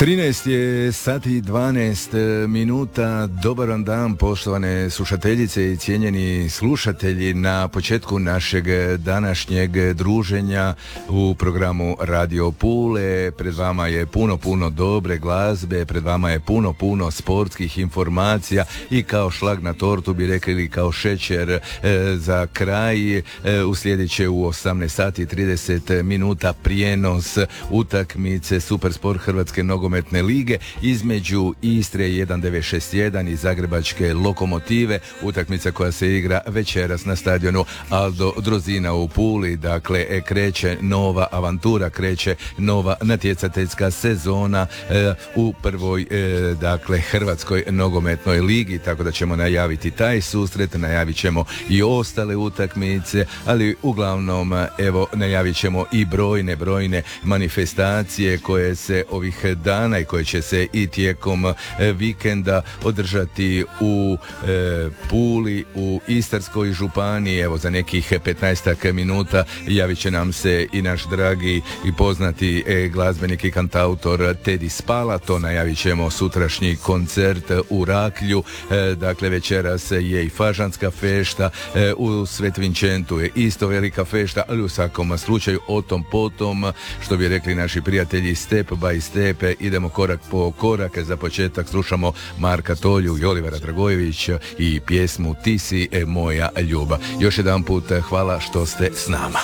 13 je sati i 12 minuta. Dobar vam dan, poštovane slušateljice i cijenjeni slušatelji, na početku našeg današnjeg druženja u programu Radio Pule. Pred vama je puno dobre glazbe, pred vama je puno sportskih informacija i kao šlag na tortu bi rekli, ili kao šećer za kraj, uslijedit će u 18 sati i 30 minuta prijenos utakmice Supersport Hrvatske nogometne lige između Istre 1961 i Zagrebačke Lokomotive, utakmica koja se igra večeras na stadionu Aldo Drozina u Puli. Dakle, kreće nova avantura, kreće nova natjecateljska sezona u prvoj dakle Hrvatskoj nogometnoj ligi, tako da ćemo najaviti taj susret, najavit ćemo i ostale utakmice, ali uglavnom evo najavit ćemo i brojne manifestacije koje se ovih dana i koje će se i tijekom vikenda održati u Puli, u Istarskoj županiji. Evo za nekih 15 minuta javit će nam se i naš dragi i poznati glazbenik i kantautor Teddy Spalato. Najavit ćemo sutrašnji koncert u Raklju. Dakle, večeras je i Fažanska fešta, u Svetvinčentu je isto velika fešta, ali u svakom slučaju o tom potom, što bi rekli naši prijatelji, step by step, idemo korak po korak. Za početak slušamo Marka Tolju i Olivera Dragojevića i pjesmu Ti si moja ljubav. Još jedan put hvala što ste s nama.